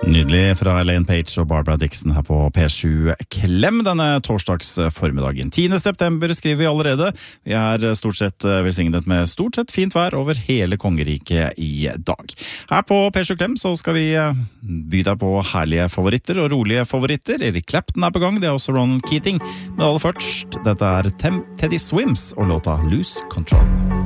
Nydelig fra Elaine Page og Barbara Dixon her på P7 Klem denne torsdags formiddagen. 10. september skriver vi allerede. Vi er stort sett velsignet med stort sett fint vær over hele kongeriket i dag. Her på P7 Klem så skal vi by deg på herlige favoritter og rolige favoritter. Eric Clapton er på gang, det er også Ronan Keating. Men aller først, dette er Teddy Swims og låta Lose Control.